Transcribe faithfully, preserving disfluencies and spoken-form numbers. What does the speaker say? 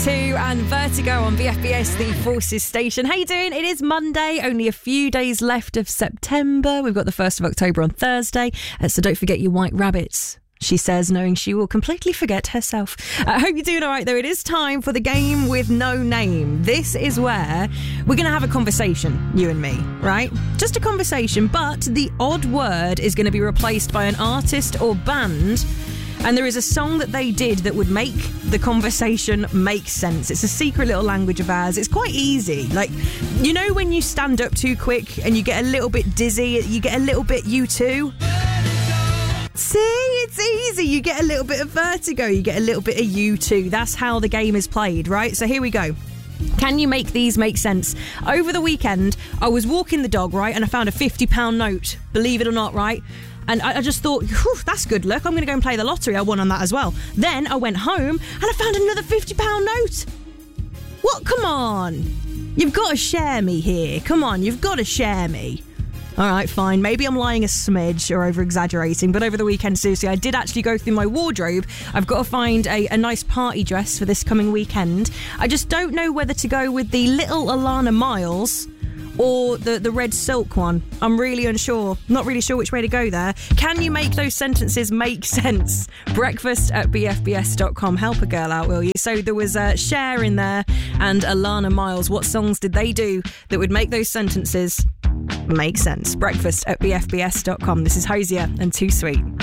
two and Vertigo on V F B S, the Forces station. How you doing? It is Monday, only a few days left of September. We've got the first of October on Thursday, uh, so don't forget your white rabbits, she says, knowing she will completely forget herself. I uh, hope you're doing all right, though. It is time for the game with no name. This is where we're going to have a conversation, you and me, right? Just a conversation, but the odd word is going to be replaced by an artist or band, and there is a song that they did that would make the conversation make sense. It's a secret little language of ours. It's quite easy. Like, you know when you stand up too quick and you get a little bit dizzy, you get a little bit U two? See, it's easy. You get a little bit of vertigo, you get a little bit of U two. That's how the game is played, right? So here we go. Can you make these make sense? Over the weekend, I was walking the dog, right, and I found a fifty pound note, believe it or not, right? And I just thought, that's good luck. I'm going to go and play the lottery. I won on that as well. Then I went home and I found another fifty pound note. What? Come on. You've got to share me here. Come on, you've got to share me. All right, fine. Maybe I'm lying a smidge or over-exaggerating, but over the weekend, seriously, I did actually go through my wardrobe. I've got to find a, a nice party dress for this coming weekend. I just don't know whether to go with the little Alana Miles or the, the red silk one. I'm really unsure. Not really sure which way to go there. Can you make those sentences make sense? Breakfast at b f b s dot com. Help a girl out, will you? So there was uh, Cher in there and Alana Miles. What songs did they do that would make those sentences make sense? Breakfast at b f b s dot com. This is Hosier and Too Sweet.